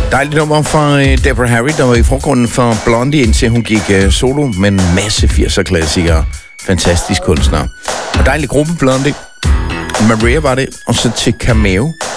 Dejligt nummer fra Deborah Harry, der var i forgrunden for Blondie, indtil hun gik solo med en masse 80'er-klassikere. Fantastisk kunstner. Og dejlig gruppe, Blondie. Maria var det, og så til Cameo